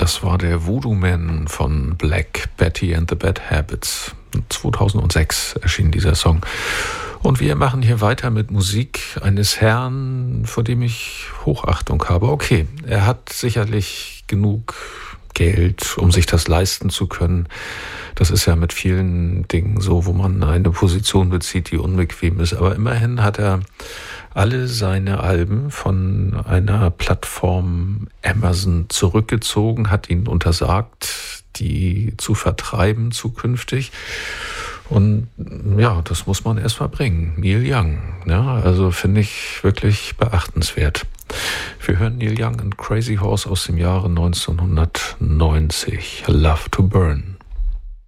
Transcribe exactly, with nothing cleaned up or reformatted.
Das war der Voodoo Man von Black Betty and the Bad Habits. zweitausendsechs erschien dieser Song. Und wir machen hier weiter mit Musik eines Herrn, vor dem ich Hochachtung habe. Okay, er hat sicherlich genug Geld, um sich das leisten zu können. Das ist ja mit vielen Dingen so, wo man eine Position bezieht, die unbequem ist. Aber immerhin hat er alle seine Alben von einer Plattform Amazon zurückgezogen, hat ihnen untersagt, die zu vertreiben zukünftig. Und ja, das muss man erst mal bringen. Neil Young, ja, also finde ich wirklich beachtenswert. Wir hören Neil Young and Crazy Horse aus dem Jahre neunzehnhundertneunzig, Love to Burn.